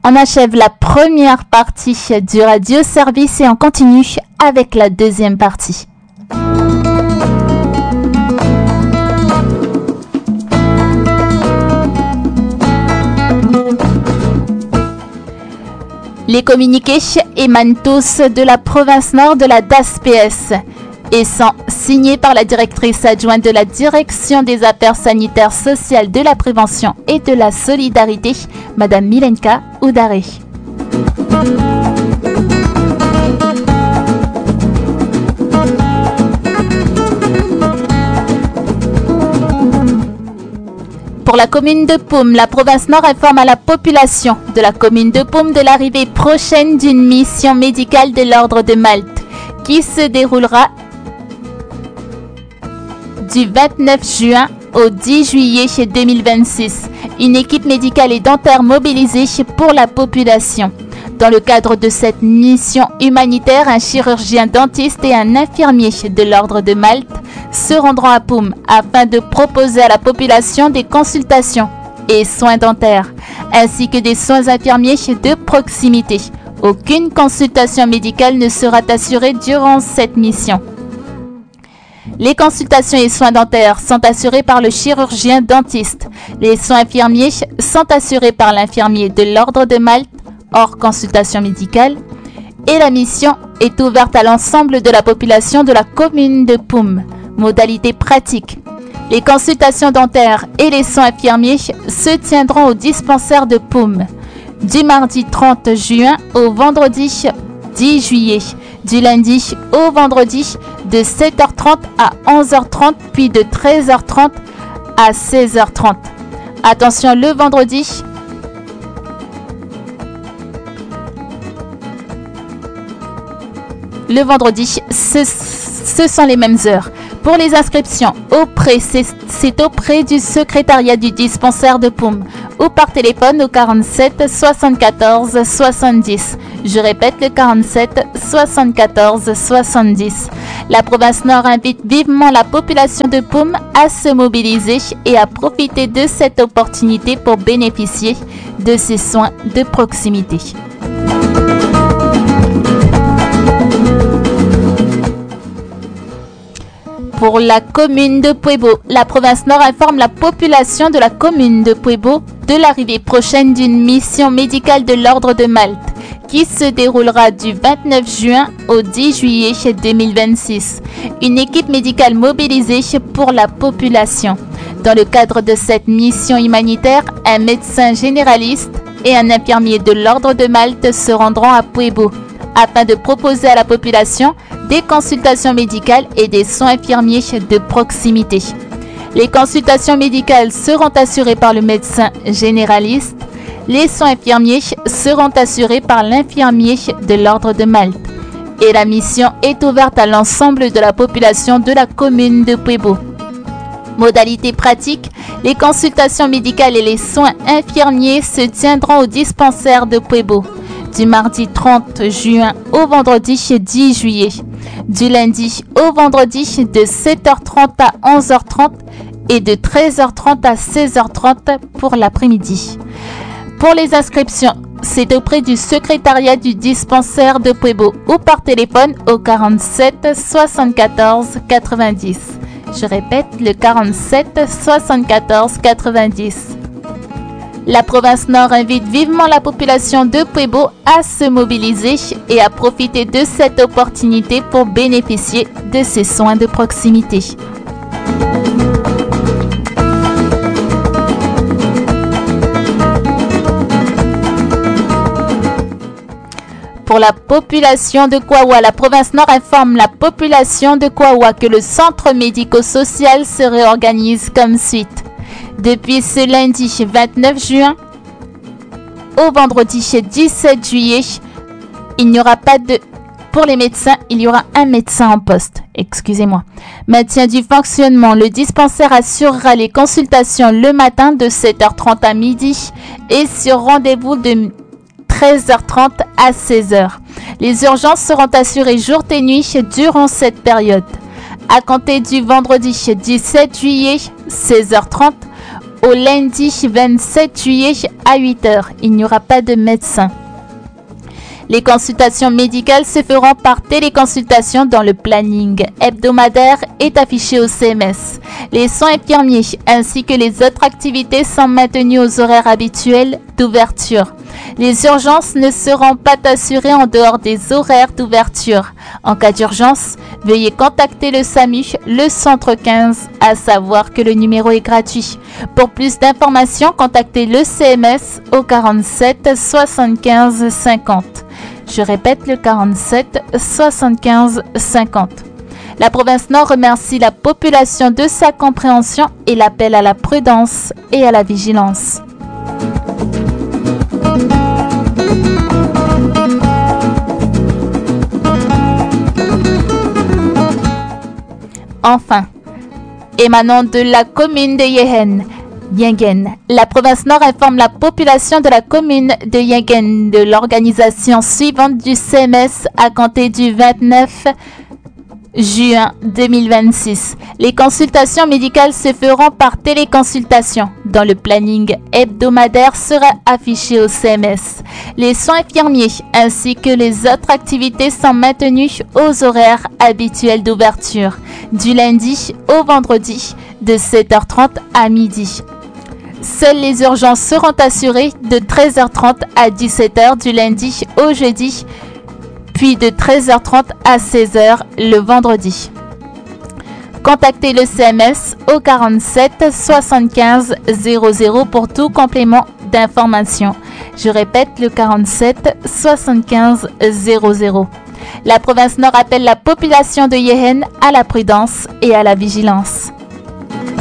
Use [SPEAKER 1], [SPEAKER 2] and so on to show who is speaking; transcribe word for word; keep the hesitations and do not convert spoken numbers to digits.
[SPEAKER 1] On achève la première partie du radio service et on continue avec la deuxième partie. Les communiqués émanent tous de la province nord de la D A S P S et sont signés par la directrice adjointe de la Direction des Affaires sanitaires sociales, de la prévention et de la solidarité, Madame Milenka Oudaré. Pour la commune de Poum, la province nord informe à la population de la commune de Poum de l'arrivée prochaine d'une mission médicale de l'Ordre de Malte qui se déroulera du vingt-neuf juin au dix juillet deux mille vingt-six. Une équipe médicale et dentaire mobilisée pour la population. Dans le cadre de cette mission humanitaire, un chirurgien dentiste et un infirmier de l'Ordre de Malte se rendront à Poum afin de proposer à la population des consultations et soins dentaires, ainsi que des soins infirmiers de proximité. Aucune consultation médicale ne sera assurée durant cette mission. Les consultations et soins dentaires sont assurés par le chirurgien dentiste. Les soins infirmiers sont assurés par l'infirmier de l'Ordre de Malte, hors consultation médicale. Et la mission est ouverte à l'ensemble de la population de la commune de Poum. Modalité pratique. Les consultations dentaires et les soins infirmiers se tiendront au dispensaire de Poum du mardi trente juin au vendredi dix juillet, du lundi au vendredi de sept heures trente à onze heures trente puis de treize heures trente à seize heures trente. Attention, le vendredi, le vendredi, ce, ce sont les mêmes heures. Pour les inscriptions, auprès, c'est, c'est auprès du secrétariat du dispensaire de Poum ou par téléphone au quarante-sept soixante-quatorze soixante-dix. Je répète, le quarante-sept soixante-quatorze soixante-dix. La province nord invite vivement la population de Poum à se mobiliser et à profiter de cette opportunité pour bénéficier de ces soins de proximité. Pour la commune de Puebo, la province nord informe la population de la commune de Puebo de l'arrivée prochaine d'une mission médicale de l'Ordre de Malte qui se déroulera du vingt-neuf juin au dix juillet deux mille vingt-six. Une équipe médicale mobilisée pour la population. Dans le cadre de cette mission humanitaire, un médecin généraliste et un infirmier de l'Ordre de Malte se rendront à Puebo afin de proposer à la population des consultations médicales et des soins infirmiers de proximité. Les consultations médicales seront assurées par le médecin généraliste. Les soins infirmiers seront assurés par l'infirmier de l'Ordre de Malte. Et la mission est ouverte à l'ensemble de la population de la commune de Puebo. Modalité pratique, les consultations médicales et les soins infirmiers se tiendront au dispensaire de Puebo du mardi trente juin au vendredi dix juillet, du lundi au vendredi de sept heures trente à onze heures trente et de treize heures trente à seize heures trente pour l'après-midi. Pour les inscriptions, c'est auprès du secrétariat du dispensaire de Puebo ou par téléphone au quarante-sept soixante-quatorze quatre-vingt-dix. Je répète, le quarante-sept soixante-quatorze quatre-vingt-dix. La province nord invite vivement la population de Puebo à se mobiliser et à profiter de cette opportunité pour bénéficier de ces soins de proximité. Pour la population de Kouawa, la province nord informe la population de Kouawa que le centre médico-social se réorganise comme suite. Depuis ce lundi vingt-neuf juin au vendredi dix-sept juillet, il n'y aura pas de... Pour les médecins, il y aura un médecin en poste. Excusez-moi. Maintien du fonctionnement. Le dispensaire assurera les consultations le matin de sept heures trente à midi et sur rendez-vous de treize heures trente à seize heures. Les urgences seront assurées jour et nuit durant cette période. À compter du vendredi dix-sept juillet, seize heures trente, au lundi vingt-sept juillet à huit heures. Il n'y aura pas de médecin. Les consultations médicales se feront par téléconsultation dans le planning hebdomadaire est affiché au C M S. Les soins infirmiers ainsi que les autres activités sont maintenus aux horaires habituels d'ouverture. Les urgences ne seront pas assurées en dehors des horaires d'ouverture. En cas d'urgence, veuillez contacter le SAMU, le centre quinze, à savoir que le numéro est gratuit. Pour plus d'informations, contactez le C M S au quarante-sept soixante-quinze cinquante. Je répète, le quarante-sept soixante-quinze cinquante. La province Nord remercie la population de sa compréhension et l'appelle à la prudence et à la vigilance. Enfin, émanant de la commune de Yehen, Yingen, la province Nord informe la population de la commune de Yingen de l'organisation suivante du C M S à compter du vingt-neuf juin deux mille vingt-six. Les consultations médicales se feront par téléconsultation. Dans le planning hebdomadaire sera affiché au C M S. Les soins infirmiers ainsi que les autres activités sont maintenus aux horaires habituels d'ouverture, du lundi au vendredi de sept heures trente à midi. Seules les urgences seront assurées de treize heures trente à dix-sept heures du lundi au jeudi, puis de treize heures trente à seize heures le vendredi. Contactez le C M S au quarante-sept soixante-quinze zéro zéro pour tout complément d'information. Je répète, le quarante-sept soixante-quinze zéro zéro. La province Nord appelle la population de Yehen à la prudence et à la vigilance.